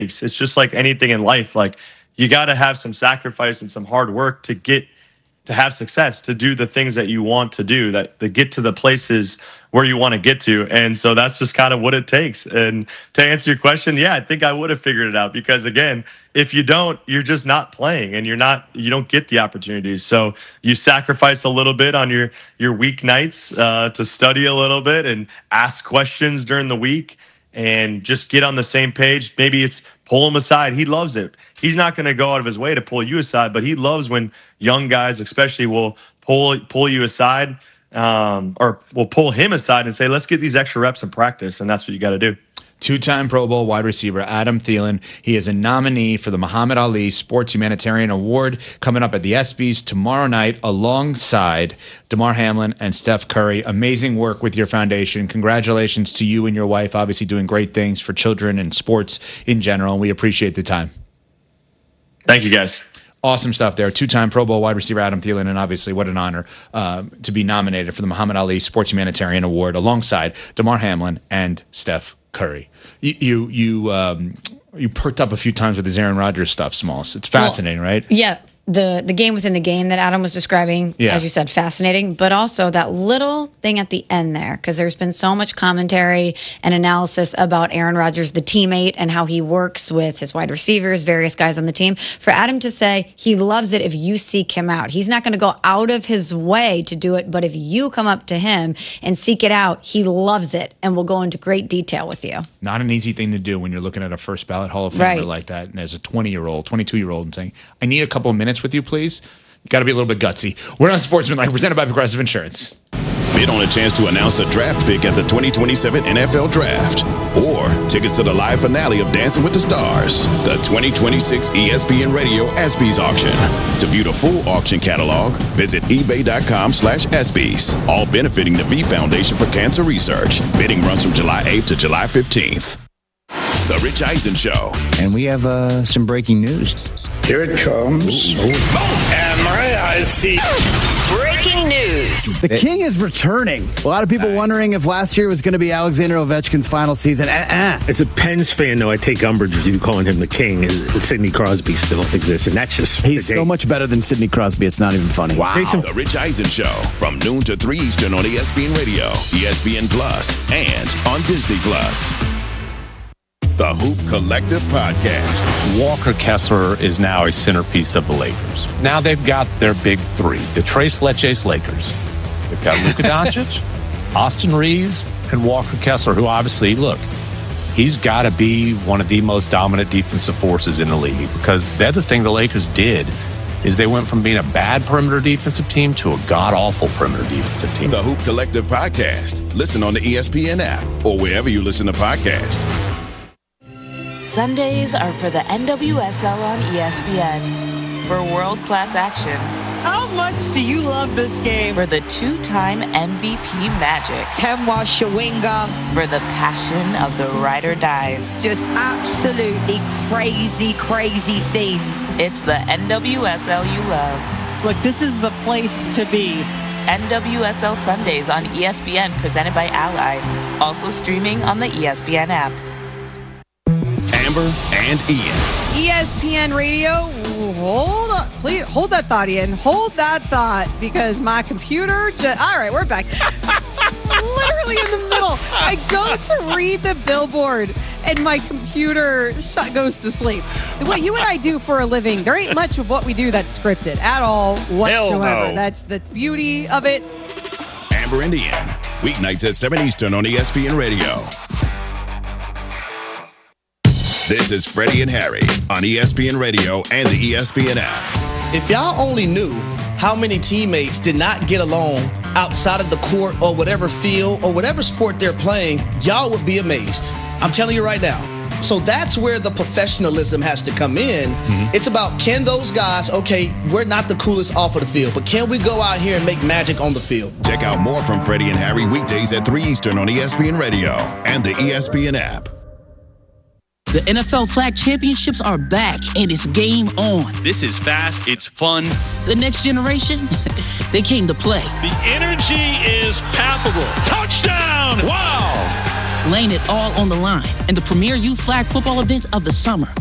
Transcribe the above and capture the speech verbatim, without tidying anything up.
It's just like anything in life. Like, you got to have some sacrifice and some hard work to get to have success, to do the things that you want to do, that to get to the places where you want to get to. And so that's just kind of what it takes. And to answer your question, yeah, I think I would have figured it out, because again, if you don't, you're just not playing, and you're not, you don't get the opportunities. So you sacrifice a little bit on your, your weeknights uh, to study a little bit and ask questions during the week and just get on the same page. Maybe it's pull him aside. He loves it. He's not going to go out of his way to pull you aside, but he loves when young guys especially will pull pull you aside um, or will pull him aside and say, let's get these extra reps in practice. And that's what you got to do. Two-time Pro Bowl wide receiver Adam Thielen. He is a nominee for the Muhammad Ali Sports Humanitarian Award coming up at the ESPYs tomorrow night alongside Damar Hamlin and Steph Curry. Amazing work with your foundation. Congratulations to you and your wife, obviously doing great things for children and sports in general, and we appreciate the time. Thank you, guys. Awesome stuff there. Two-time Pro Bowl wide receiver Adam Thielen, and obviously what an honor uh, to be nominated for the Muhammad Ali Sports Humanitarian Award alongside Damar Hamlin and Steph Curry. You you you, um, you perked up a few times with his Aaron Rodgers stuff, Smalls. It's fascinating, well, right? Yeah. The the game within the game that Adam was describing, yeah. as you said, fascinating, but also that little thing at the end there, because there's been so much commentary and analysis about Aaron Rodgers, the teammate, and how he works with his wide receivers, various guys on the team. For Adam to say he loves it if you seek him out. He's not going to go out of his way to do it, but if you come up to him and seek it out, he loves it and will go into great detail with you. Not an easy thing to do when you're looking at a first ballot Hall of Famer right. like that, and as a twenty-year-old, twenty-two-year-old, and saying, I need a couple of minutes with you, please. You got to be a little bit gutsy. We're on Sportsmanlike, presented by Progressive Insurance. Bid on a chance to announce a draft pick at the twenty twenty-seven N F L Draft, or tickets to the live finale of Dancing with the Stars, the twenty twenty-six E S P N Radio ESPYs auction. To view the full auction catalog, visit ebay.com slash ESPYs. All benefiting the V Foundation for Cancer Research. Bidding runs from July eighth to July fifteenth. The Rich Eisen Show. And we have uh, some breaking news. Here it comes. Oh, and I see. Breaking news. The King is returning. A lot of people nice. wondering if last year was going to be Alexander Ovechkin's final season. Uh-uh. As a Pens fan, though, I take umbrage with you calling him the King. Sidney Crosby still exists, and that's just He's so much better than Sidney Crosby. It's not even funny. Wow. Jason. The Rich Eisen Show from noon to three Eastern on E S P N Radio, E S P N Plus, and on Disney Plus. The Hoop Collective Podcast. Walker Kessler is now a centerpiece of the Lakers. Now they've got their big three, the Tres Leches Lakers. They've got Luka Doncic, Austin Reeves, and Walker Kessler, who obviously, look, he's got to be one of the most dominant defensive forces in the league, because the other thing the Lakers did is they went from being a bad perimeter defensive team to a god-awful perimeter defensive team. The Hoop Collective Podcast. Listen on the E S P N app or wherever you listen to podcasts. Sundays are for the N W S L on E S P N. For world-class action. How much do you love this game? For the two-time M V P Magic. Temwa Shawinga. For the passion of the ride or dies. Just absolutely crazy, crazy scenes. It's the N W S L you love. Look, this is the place to be. N W S L Sundays on E S P N, presented by Ally. Also streaming on the E S P N app. Amber and Ian. E S P N Radio, hold on, please hold that thought, Ian. Hold that thought, because my computer just, all right, we're back. Literally in the middle. I go to read the billboard and my computer shut, goes to sleep. What you and I do for a living, there ain't much of what we do that's scripted at all whatsoever. No. That's the beauty of it. Amber and Ian, weeknights at seven Eastern on E S P N Radio. This is Freddie and Harry on E S P N Radio and the E S P N app. If y'all only knew how many teammates did not get along outside of the court or whatever field or whatever sport they're playing, y'all would be amazed. I'm telling you right now. So that's where the professionalism has to come in. Mm-hmm. It's about, can those guys, okay, we're not the coolest off of the field, but can we go out here and make magic on the field? Check out more from Freddie and Harry weekdays at three Eastern on E S P N Radio and the E S P N app. The N F L Flag Championships are back, and it's game on. This is fast. It's fun. The next generation, they came to play. The energy is palpable. Touchdown! Wow! laying it all on the line in the premier youth flag football event of the summer.